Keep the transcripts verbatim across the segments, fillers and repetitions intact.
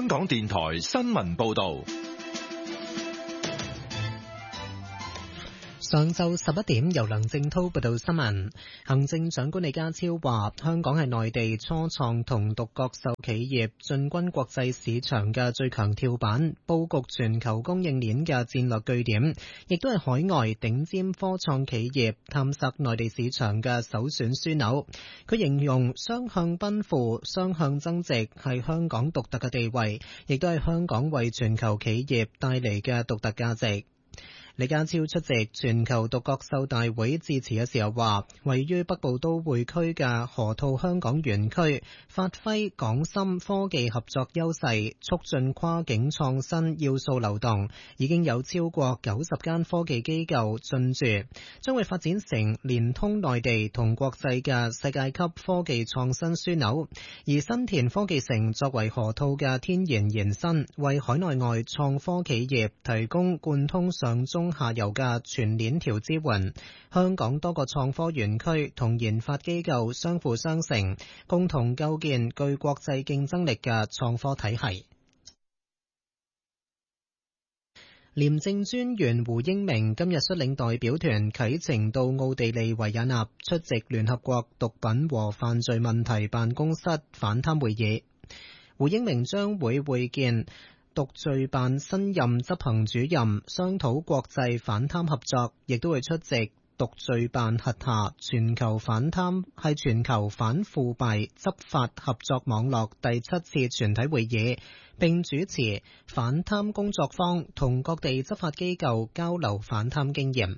香港電台新聞報道。 上晝十一點，由梁正濤報道新聞。行政長官李家超話，香港係內地初創同獨角獸企業進軍國際市場嘅最強跳板，佈局全球供應鏈嘅戰略據點，亦都係海外頂尖科創企業探索內地市場嘅首選樞紐。佢形容雙向奔赴、雙向增值係香港獨特嘅地位，亦都係香港為全球企業帶嚟嘅獨特價值。李家超出席全球獨角獸大會致辭嘅時候話，位於北部都會區嘅河套香港園區發揮港深科技合作優勢，促進跨境創新要素流動，已經有超過九十間科技機構進駐，將會發展成連通內地同國際嘅世界級科技創新樞紐。而新田科技城作為河套嘅天然延伸，為海內外創科企業提供貫通上中下游嘅全鏈條支援。香港多個創科園區同研發機構相輔相成，共同構建具國際競爭力嘅創科體系。廉政專員胡英明今日率領代表團啟程到奧地利維也納出席聯合國毒品和犯罪問題辦公室反貪會議。胡英明將會會見毒罪辦新任執行主任，商討國際反貪合作，亦都會出席毒罪辦轄下全球反貪係全球反腐敗執法合作網絡第七次全體會議，並主持反貪工作坊，同各地執法機構交流反貪經驗。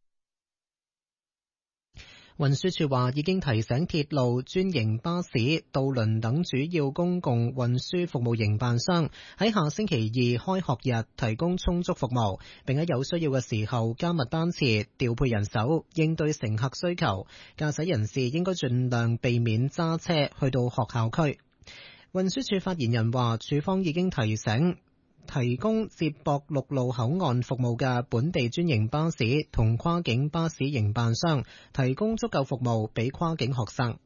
運輸署話已經提醒鐵路、專營巴士、渡輪等主要公共運輸服務營辦商喺下星期二開學日提供充足服務，並喺有需要嘅時候加密班次、調配人手，應對乘客需求。駕駛人士應該盡量避免揸車去到學校區。運輸署發言人話，署方已經提醒提供接駁陸路口岸服務嘅本地專營巴士同跨境巴士營辦商提供足夠服務俾跨境學生。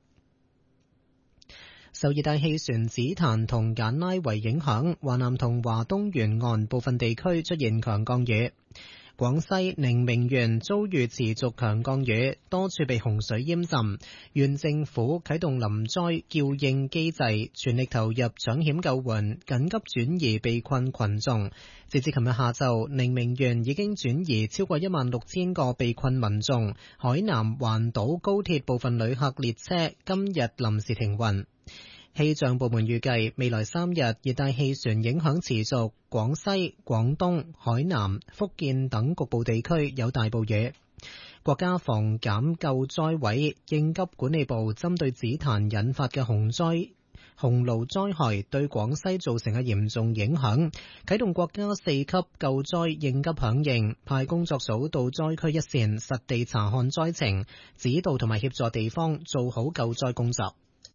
受熱帶氣旋紫檀同簡拉維影響，華南同華東沿岸部分地區出現強降雨。廣西寧明縣遭遇持續強降雨，多處被洪水淹浸。縣政府啟動臨災叫應機制，全力投入搶險救援，緊急轉移被困群眾。截至琴日下晝，寧明縣已經轉移超過一萬六千個被困民眾。海南環島高鐵部分旅客列車今日臨時停運。氣象部門預計未來三日熱帶氣旋影響持續，廣西、廣東、海南、福建等局部地區有大暴雨。國家防減救災委應急管理部針對紫檀引發嘅洪災洪澇災害對廣西造成嘅嚴重影響，啟動國家四級救災應急響應，派工作組到災區一線實地查看災情，指導同埋協助地方做好救災工作。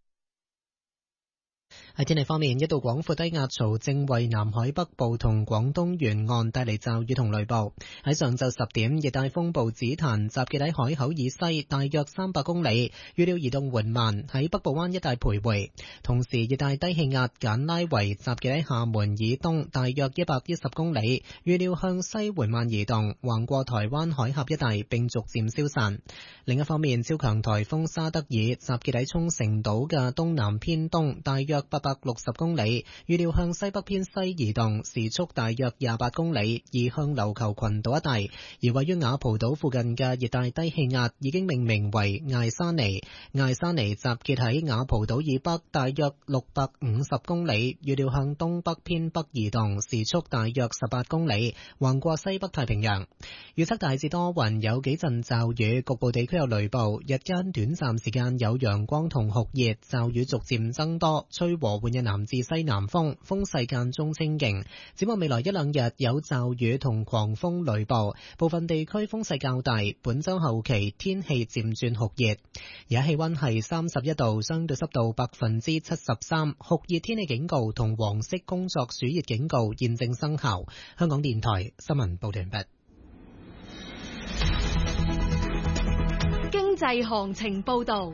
喺天氣方面，一道廣闊低壓槽正為南海北部同廣東沿岸帶嚟驟雨同雷暴。喺上晝十點，熱帶風暴紫檀集結喺海口以西大約三百公里，預料移動緩慢，喺北部灣一帶徘徊。同時，熱帶低氣壓簡拉維集結喺廈門以東大約一百一十公里，預料向西緩慢移動，橫過台灣海峽一帶並逐漸消散。另一方面，超強颱風沙德爾集結喺沖繩島嘅東南偏東大約八百六十公里，預料向西北偏西移動，時速大約廿八公里，移向琉球群島一帶。而位於雅蒲島附近嘅熱帶低氣壓已經命名為艾沙尼，艾沙尼集結喺雅蒲島以北大約六百五十公里，預料向東北偏北移動，時速大約十八公里，橫過西北太平洋。預測大致多雲，有幾陣驟雨，局部地區有雷暴，日間短暫時間有陽光同酷熱，驟雨逐漸增多，吹和緩嘅南至西南風，風勢間中清勁。展望未來一兩日有驟雨同狂風雷暴，部分地區風勢較大。本周後期天氣漸轉酷熱，而家氣溫係三十一度，相對濕度百分之七十三，酷熱天氣警告同黃色工作暑熱警告現正生效。香港電台新聞報道完畢。 經濟行情報道。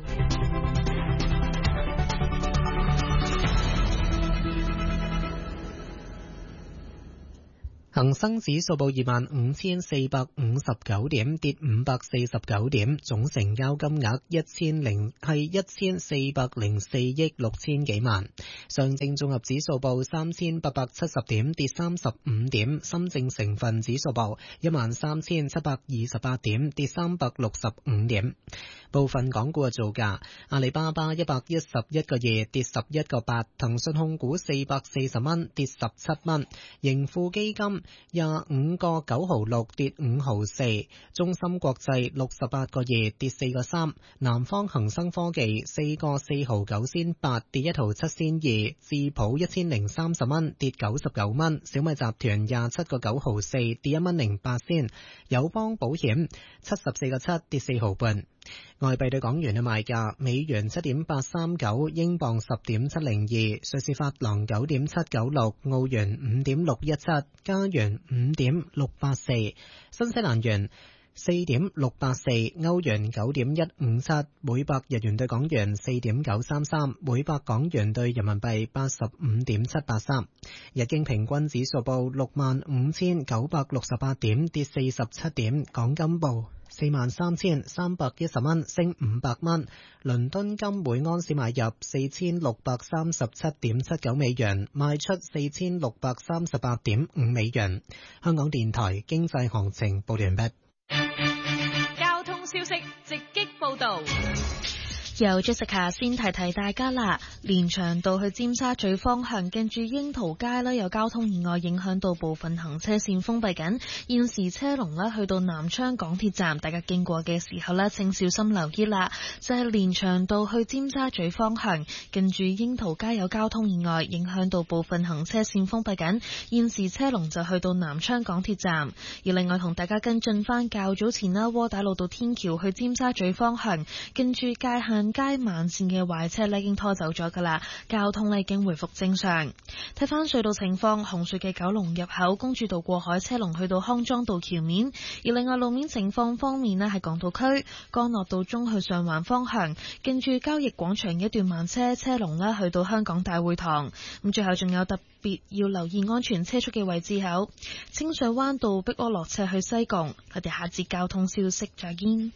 恒生指數報二萬五千四百五十九點，跌五百四十九點，總成交金額一千零係一千四百零四億六千幾萬。上證綜合指數報三千八百七十點，跌三十五點。深證成分指數報一萬三千七百二十八點，跌三百六十五點。部分港股嘅造價：阿里巴巴一百一十一個二，跌十一個八；騰訊控股四百四十蚊，跌十七蚊；盈富基金廿五個九毫六，跌五毫四；中芯國際六十八個二，跌四個三；南方恒生科技四個四毫九仙八，跌一毫七仙二；智普一千零三十蚊，跌九十九蚊；小米集團廿七個九毫四，跌一蚊零八仙；友邦保險七十四個七，跌四毫半。外幣對港元嘅賣價：美元七點八三九，英鎊十點七零二，瑞士法郎九點七九六，澳元五點六一七，加元五點六八四，新西蘭元四點六八四，歐元九點一五七，每百日元對港元四點九三三，每百港元對人民幣八十五點七八三。日經平均指數報六萬五千九百六十八點，跌四十七點。港金報四萬三千三百一十蚊，升五百蚊。倫敦金每安士買入四千六百三十七點七九美元，賣出四千六百三十八點五美元。香港電台經濟行情報完畢。 交通消息直擊報道。 由 Jessica 先提提大家啦，連翔道去尖沙咀方向近住櫻桃街呢，有交通意外影響到部分行車線封閉緊，現時車龍呢去到南昌港鐵站，大家經過嘅時候呢，請小心留意啦。就係連翔道去尖沙咀方向近住櫻桃街有交通意外影響到部分行車線封閉緊，現時車龍就去到南昌港鐵站。而另外同大家跟進翻較早前啦，窩打老道天橋去尖沙咀方向近住界限街慢線嘅壞車呢已經拖走咗噶啦，交通呢已經回復正常。睇翻隧道情況，紅隧嘅九龍入口公主道過海車龍去到康莊道橋面，而另外路面情況方面呢，係港島區干諾道中去上環方向近住交易廣場一段慢車車龍呢去到香港大會堂。咁最後仲有特別要留意安全車速嘅位置口，清水灣道碧柯落斜去西貢。我哋下節交通消息再見。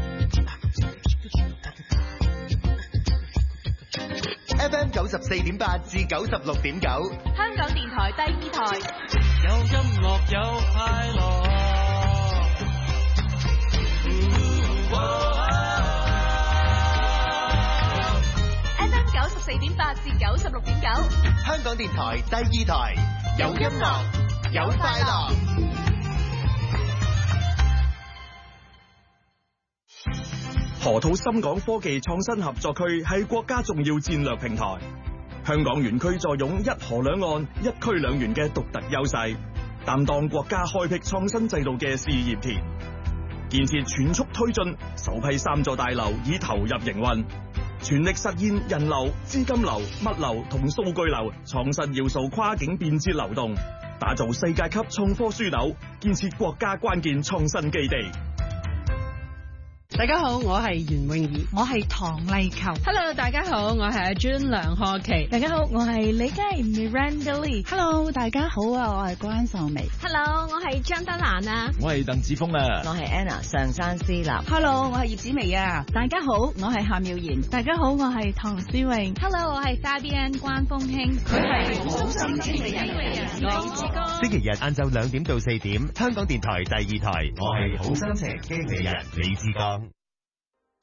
F M 九十四點八至九十六點九， 香港電台第二台， 有音樂有快樂。 F M 九十四點八至九十六點九， 香港電台第二台，有音樂有快樂。 河套深港科技創新合作區係國家重要戰略平台，香港園區坐擁一河兩岸、一區兩園嘅獨特優勢，擔當國家開闢創新制度嘅試驗田。建設全速推進，首批三座大樓已投入營運，全力實現人流、資金流、物流同數據流創新要素跨境便捷流動，打造世界級創科樞紐，建設國家關鍵創新基地。 大家好，我係袁詠儀， 我係唐麗球。 Hello， 大家好，我係阿 June 梁賀琪。 大家好，我係李佳 Miranda Lee。 Hello， 大家好啊，我係關秀薇。 Hello， 我係張德蘭啊。 我係鄧子峰啊。 我係 Anna 上山思立。 Hello， 我係葉子薇啊。 大家好，我係夏妙賢。 大家好，我係唐詩詠。 Hello， 我係 Fabienne 關風興。 佢係好心經理人。星期日晏晝兩點到四點，香港電台第二台，我係好心情經理人李志剛。